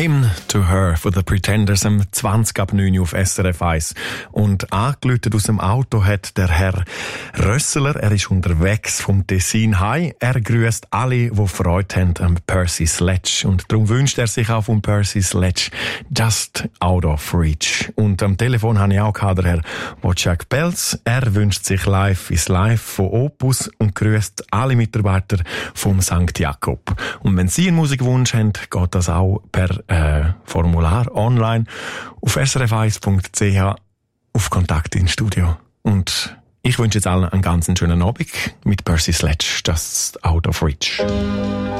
Hymn to Her von The Pretenders am 20 ab 9 auf SRF 1. Und angelötet aus dem Auto hat der Herr Rösseler. Er ist unterwegs vom Tessin heim. Er grüßt alle, die Freude haben am Percy Sledge. Und darum wünscht er sich auch vom Percy Sledge Just Out of Reach. Und am Telefon habe ich auch der Herr Wojciech Pelz. Er wünscht sich Live is Live von Opus und grüßt alle Mitarbeiter vom St. Jakob. Und wenn Sie einen Musikwunsch haben, geht das auch per Formular online auf srf1.ch auf Kontakt ins Studio. Und ich wünsche jetzt allen einen ganz schönen Abend mit Percy Sledge, Just Out of Reach.